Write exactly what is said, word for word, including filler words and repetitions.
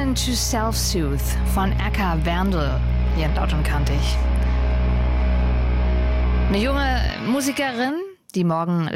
Learn to Self-Soothe von Eka Berndl hier in Laut und Kantig. Eine junge Musikerin, die morgen